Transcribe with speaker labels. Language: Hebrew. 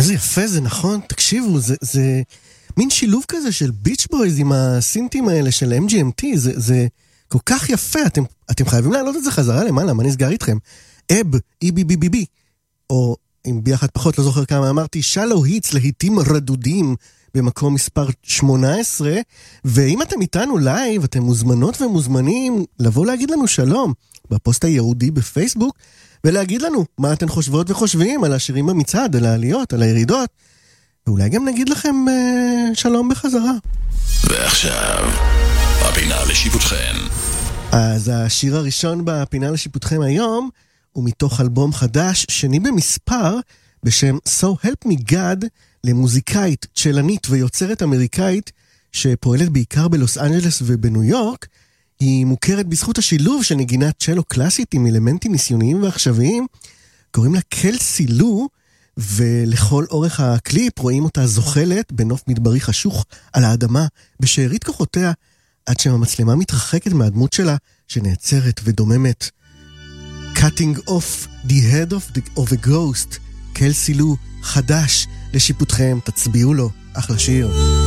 Speaker 1: איזה יפה זה, נכון? תקשיבו, זה מין שילוב כזה של ביץ' בויז עם הסינטים האלה של MGMT, זה כל כך יפה, אתם חייבים להעלות את זה חזרה למעלה, מה נסגר איתכם? EBBB, או אם ביחד פחות, לא זוכר כמה אמרתי, שלו היטס להיטים רדודים במקום מספר 18, ואם אתם איתנו לייב, אתם מוזמנות ומוזמנים לבוא להגיד לנו שלום בפוסט היהודי בפייסבוק, ולהגיד לנו מה אתם חושבות וחושבים על השירים במצעד, על העליות, על הירידות, ואולי גם נגיד לכם שלום בחזרה.
Speaker 2: ועכשיו, הפינה לשיפוטכם.
Speaker 1: אז השיר הראשון בפינה לשיפוטכם היום, הוא מתוך אלבום חדש, שני במספר, בשם So Help Me God, למוזיקאית, צ'לנית ויוצרת אמריקאית, שפועלת בעיקר בלוס אנג'לס ובניו יורק. היא מוכרת בזכות השילוב של נגינת צ'לו קלאסית עם אלמנטים ניסיוניים ועכשוויים. קוראים לה קלסי לו, ולכל אורך הקליפ רואים אותה זוחלת בנוף מדברי חשוך על האדמה, בשארית כוחותיה, עד שהמצלמה מתרחקת מהדמות שלה, שנעצרת ודוממת. Cutting off the head of a ghost, קלסי לו, חדש לשיפוטכם, תצביעו לו, אחלה שיר.